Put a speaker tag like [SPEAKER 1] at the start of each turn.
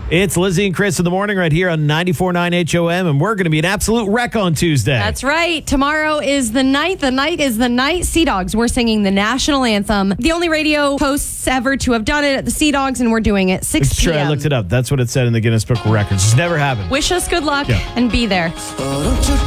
[SPEAKER 1] It's Lizzie and Chris in the morning right here on 94.9 HOM, and we're going to be an absolute wreck on Tuesday.
[SPEAKER 2] That's right. Tomorrow is the night. The night is the night. Sea Dogs, we're singing the national anthem. The only radio hosts ever to have done it at the Sea Dogs, and we're doing it 6
[SPEAKER 1] It's
[SPEAKER 2] p.m.
[SPEAKER 1] true. I looked it up. That's what it said in the Guinness Book of Records. It's never happened.
[SPEAKER 2] Wish us good luck and be there.